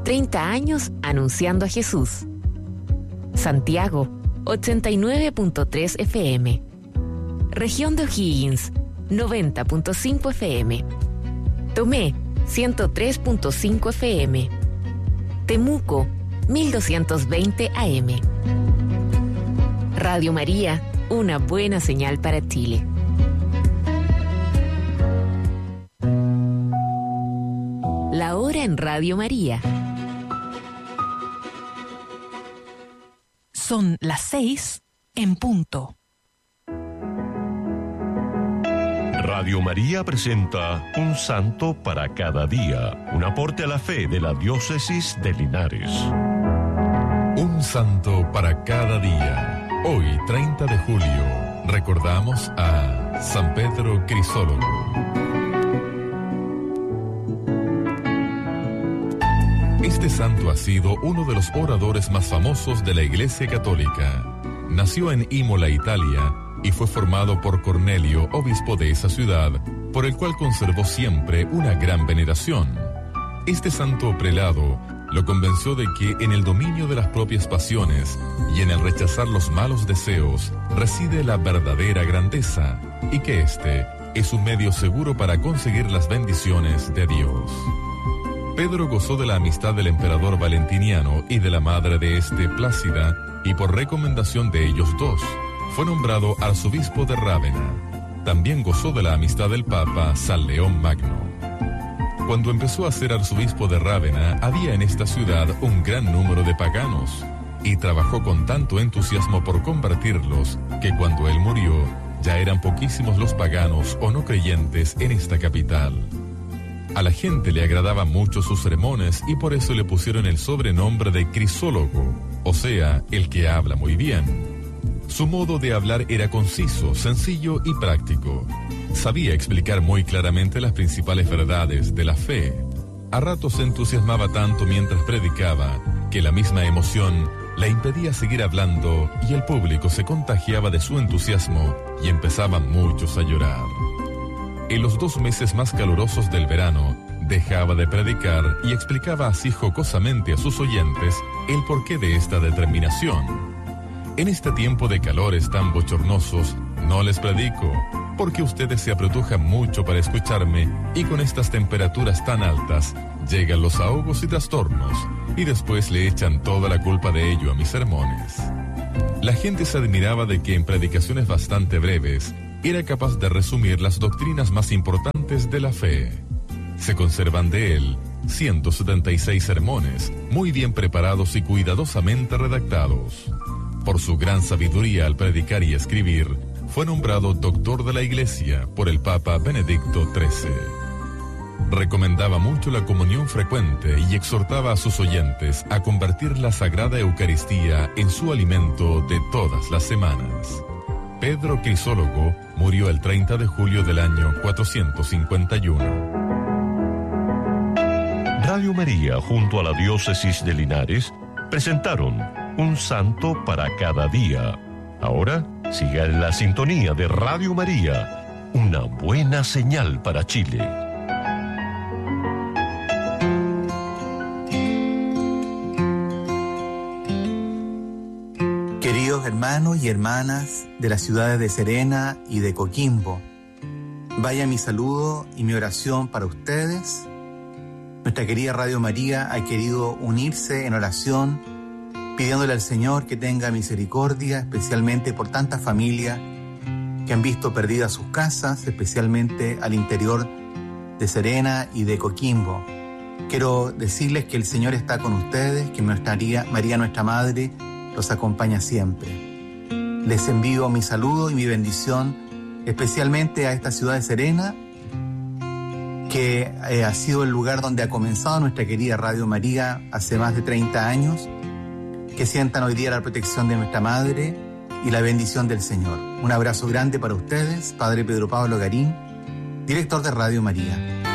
30 años anunciando a Jesús. Santiago, 89.3 FM. Región de O'Higgins, 90.5 FM. Tomé, 103.5 FM. Temuco, 1220 AM. Radio María, una buena señal para Chile. La hora en Radio María. Son las 6 en punto. Radio María presenta Un Santo para cada día, un aporte a la fe de la Diócesis de Linares. Un Santo para cada día. Hoy, 30 de julio, recordamos a San Pedro Crisólogo. Este santo ha sido uno de los oradores más famosos de la Iglesia Católica. Nació en Imola, Italia, y fue formado por Cornelio, obispo de esa ciudad, por el cual conservó siempre una gran veneración. Este santo prelado lo convenció de que en el dominio de las propias pasiones y en el rechazar los malos deseos reside la verdadera grandeza, y que este es un medio seguro para conseguir las bendiciones de Dios. Pedro gozó de la amistad del emperador Valentiniano y de la madre de este, Plácida, y por recomendación de ellos dos, fue nombrado arzobispo de Rávena. También gozó de la amistad del Papa San León Magno. Cuando empezó a ser arzobispo de Rávena, había en esta ciudad un gran número de paganos, y trabajó con tanto entusiasmo por convertirlos, que cuando él murió, ya eran poquísimos los paganos o no creyentes en esta capital. A la gente le agradaban mucho sus sermones y por eso le pusieron el sobrenombre de Crisólogo, o sea, el que habla muy bien. Su modo de hablar era conciso, sencillo y práctico. Sabía explicar muy claramente las principales verdades de la fe. A ratos se entusiasmaba tanto mientras predicaba que la misma emoción la impedía seguir hablando y el público se contagiaba de su entusiasmo y empezaban muchos a llorar. En los 2 meses más calurosos del verano, dejaba de predicar y explicaba así jocosamente a sus oyentes el porqué de esta determinación. En este tiempo de calores tan bochornosos, no les predico, porque ustedes se apretujan mucho para escucharme y con estas temperaturas tan altas, llegan los ahogos y trastornos, y después le echan toda la culpa de ello a mis sermones. La gente se admiraba de que en predicaciones bastante breves, era capaz de resumir las doctrinas más importantes de la fe. Se conservan de él 176 sermones, muy bien preparados y cuidadosamente redactados. Por su gran sabiduría al predicar y escribir, fue nombrado doctor de la Iglesia por el Papa Benedicto XIII. Recomendaba mucho la comunión frecuente y exhortaba a sus oyentes a convertir la Sagrada Eucaristía en su alimento de todas las semanas. Pedro Crisólogo murió el 30 de julio del año 451. Radio María, junto a la Diócesis de Linares, presentaron Un Santo para cada día. Ahora, siga en la sintonía de Radio María, una buena señal para Chile. Queridos hermanos y hermanas de las ciudades de Serena y de Coquimbo, vaya mi saludo y mi oración para ustedes. Nuestra querida Radio María ha querido unirse en oración, pidiéndole al Señor que tenga misericordia, especialmente por tantas familias que han visto perdidas sus casas, especialmente al interior de Serena y de Coquimbo. Quiero decirles que el Señor está con ustedes, que María, nuestra Madre, los acompaña siempre. Les envío mi saludo y mi bendición, especialmente a esta ciudad de Serena, que ha sido el lugar donde ha comenzado nuestra querida Radio María hace más de 30 años, que sientan hoy día la protección de nuestra Madre y la bendición del Señor. Un abrazo grande para ustedes, Padre Pedro Pablo Garín, director de Radio María.